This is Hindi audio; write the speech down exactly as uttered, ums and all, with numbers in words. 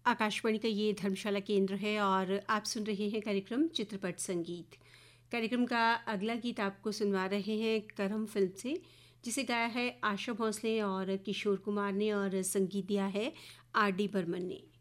आकाशवाणी का ये धर्मशाला केंद्र है और आप सुन रहे हैं कार्यक्रम चित्रपट संगीत। कार्यक्रम का अगला गीत आपको सुनवा रहे हैं करम फिल्म से, जिसे गाया है आशा भोसले और किशोर कुमार ने और संगीत दिया है आर डी बर्मन ने।